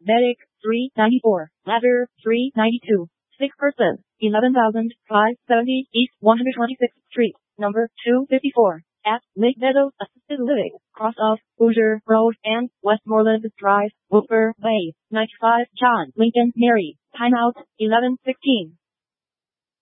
Medic, 394. Ladder, 392. Sick person, 11,570 East 126th Street, number 254. At Lake Meadows Assisted Living, cross of Hoosier Road and Westmoreland Drive, Whooper Bay, 95 John Lincoln Mary. Timeout, 11:16.